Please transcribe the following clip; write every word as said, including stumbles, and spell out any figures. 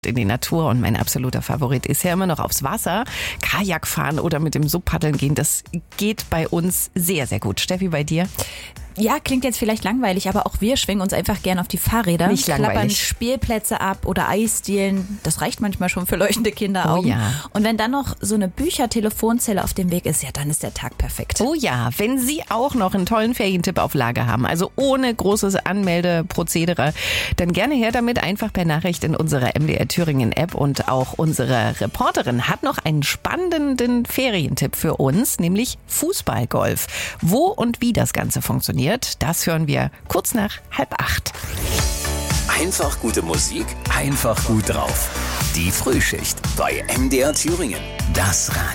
in die Natur und mein absoluter Favorit ist ja immer noch aufs Wasser. Kajak fahren oder mit dem Sub paddeln gehen, das geht bei uns sehr, sehr gut. Steffi, bei dir? Ja, klingt jetzt vielleicht langweilig, aber auch wir schwingen uns einfach gern auf die Fahrräder. Nicht langweilig. Klappern Spielplätze ab oder Eisdielen. Das reicht manchmal schon für leuchtende Kinderaugen. Oh ja. Und wenn dann noch so eine Bücher-Telefonzelle auf dem Weg ist, ja, dann ist der Tag perfekt. Oh ja, wenn Sie auch noch einen tollen Ferientipp auf Lager haben, also ohne großes Anmeldeprozedere, dann gerne her damit, einfach per Nachricht in unsere M D R Thüringen App. Und auch unsere Reporterin hat noch einen spannenden Ferientipp für uns, nämlich Fußballgolf. Wo und wie das Ganze funktioniert, das hören wir kurz nach halb acht. Einfach gute Musik, einfach gut drauf. Die Frühschicht bei M D R Thüringen. Das Radio.